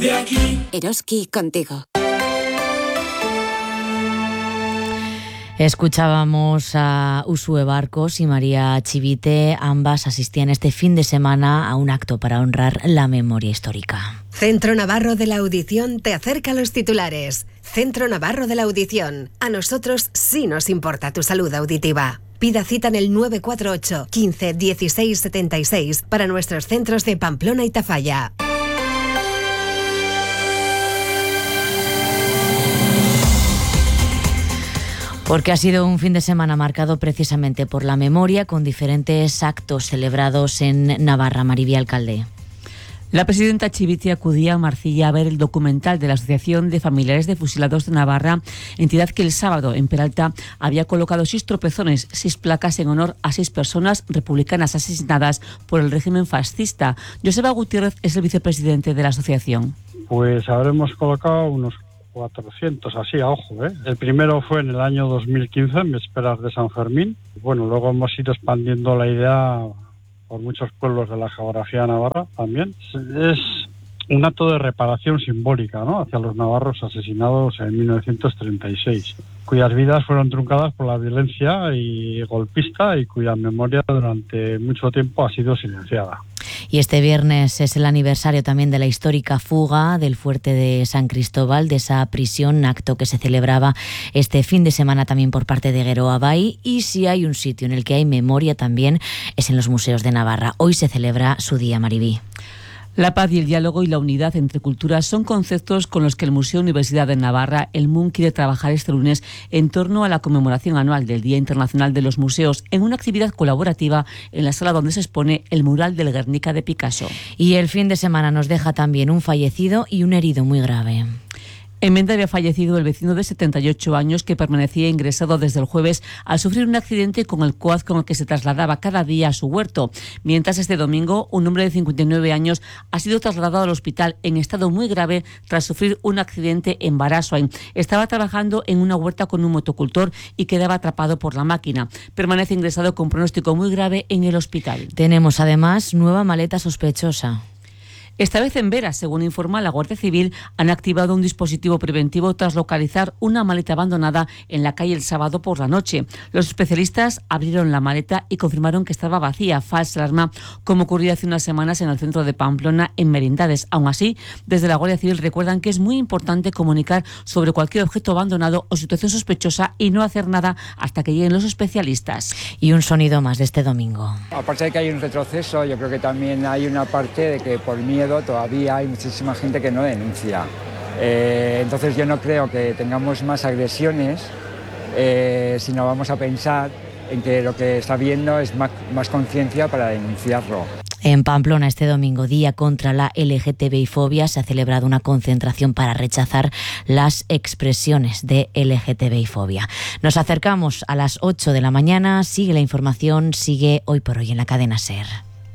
de aquí. Eroski contigo. Escuchábamos a Uxue Barcos y María Chivite. Ambas asistían este fin de semana a un acto para honrar la memoria histórica. Centro Navarro de la Audición te acerca a los titulares. Centro Navarro de la Audición. A nosotros sí nos importa tu salud auditiva. Pida cita en el 948 15 16 76 para nuestros centros de Pamplona y Tafalla. Porque ha sido un fin de semana marcado precisamente por la memoria, con diferentes actos celebrados en Navarra. Maribí, alcalde. La presidenta Chivite acudía a Marcilla a ver el documental de la Asociación de Familiares de Fusilados de Navarra, entidad que el sábado en Peralta había colocado 6 tropezones, 6 placas en honor a 6 personas republicanas asesinadas por el régimen fascista. Joseba Gutiérrez es el vicepresidente de la asociación. Pues habremos colocado unos 400, así a ojo, ¿eh? El primero fue en el año 2015, en vísperas de San Fermín. Bueno, luego hemos ido expandiendo la idea por muchos pueblos de la geografía navarra también. Es un acto de reparación simbólica, ¿no?, hacia los navarros asesinados en 1936, cuyas vidas fueron truncadas por la violencia y golpista y cuya memoria durante mucho tiempo ha sido silenciada. Y este viernes es el aniversario también de la histórica fuga del fuerte de San Cristóbal, de esa prisión, acto que se celebraba este fin de semana también por parte de Geroa Bai. Y si hay un sitio en el que hay memoria también es en los museos de Navarra. Hoy se celebra su día, Maribí. La paz y el diálogo y la unidad entre culturas son conceptos con los que el Museo Universidad de Navarra, el MUN, quiere trabajar este lunes en torno a la conmemoración anual del Día Internacional de los Museos, en una actividad colaborativa en la sala donde se expone el mural del Guernica de Picasso. Y el fin de semana nos deja también un fallecido y un herido muy grave. En Mende había fallecido el vecino de 78 años que permanecía ingresado desde el jueves al sufrir un accidente con el quad con el que se trasladaba cada día a su huerto. Mientras este domingo, un hombre de 59 años ha sido trasladado al hospital en estado muy grave tras sufrir un accidente en Barasoain. Estaba trabajando en una huerta con un motocultor y quedaba atrapado por la máquina. Permanece ingresado con pronóstico muy grave en el hospital. Tenemos además nueva maleta sospechosa. Esta vez en Vera, según informa la Guardia Civil, han activado un dispositivo preventivo tras localizar una maleta abandonada en la calle el sábado por la noche. Los especialistas abrieron la maleta y confirmaron que estaba vacía, falsa alarma, como ocurrió hace unas semanas en el centro de Pamplona, en Merindades. Aún así, desde la Guardia Civil recuerdan que es muy importante comunicar sobre cualquier objeto abandonado o situación sospechosa y no hacer nada hasta que lleguen los especialistas. Y un sonido más de este domingo. Aparte de que hay un retroceso, yo creo que también hay una parte de que por miedo todavía hay muchísima gente que no denuncia. Entonces yo no creo que tengamos más agresiones, sino vamos a pensar en que lo que está habiendo es más conciencia para denunciarlo. En Pamplona, este domingo, Día contra la LGTBI-fobia, se ha celebrado una concentración para rechazar las expresiones de LGTBI-fobia. Nos acercamos a las 8 de la mañana. Sigue la información, sigue Hoy por Hoy en la cadena SER.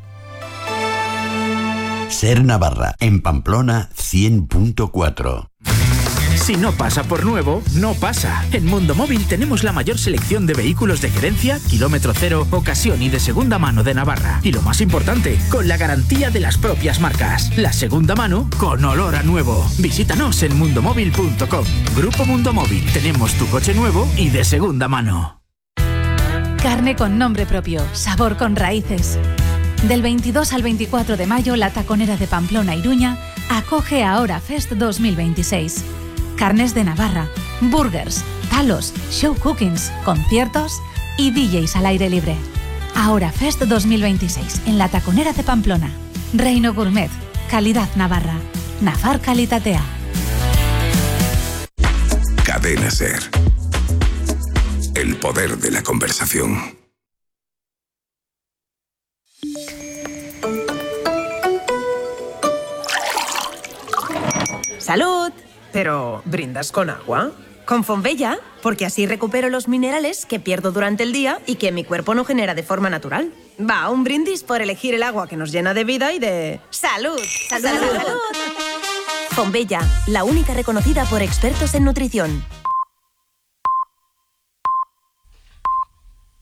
SER Navarra, en Pamplona 100.4. Si no pasa por nuevo, no pasa. En Mundo Móvil tenemos la mayor selección de vehículos de gerencia, kilómetro cero, ocasión y de segunda mano de Navarra. Y lo más importante, con la garantía de las propias marcas. La segunda mano con olor a nuevo. Visítanos en mundomóvil.com. Grupo Mundo Móvil. Tenemos tu coche nuevo y de segunda mano. Carne con nombre propio, sabor con raíces. Del 22 al 24 de mayo, la Taconera de Pamplona Iruña acoge Ahora Fest 2026. Carnes de Navarra, burgers, talos, show cookings, conciertos y DJs al aire libre. Ahora Fest 2026 en la Taconera de Pamplona. Reino Gourmet, calidad Navarra. Nafar Calitatea. Cadena SER. El poder de la conversación. ¡Salud! Pero, ¿brindas con agua? Con Fonbella, porque así recupero los minerales que pierdo durante el día y que mi cuerpo no genera de forma natural. Va, un brindis por elegir el agua que nos llena de vida y de... ¡Salud! ¡Salud! ¡Salud! Fonbella, la única reconocida por expertos en nutrición.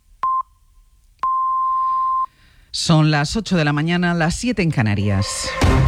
Son las 8 de la mañana, las 7 en Canarias.